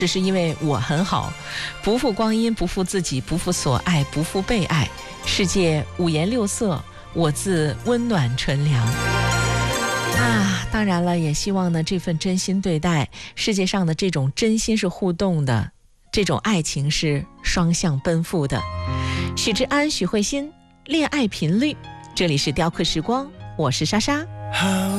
只是因为我很好，不负光阴，不负自己，不负所爱，不负被爱。世界五颜六色，我自温暖纯良。当然了，也希望呢这份真心对待，世界上的这种真心是互动的，这种爱情是双向奔赴的。许志安、许慧欣，恋爱频率，这里是雕刻时光，我是莎莎。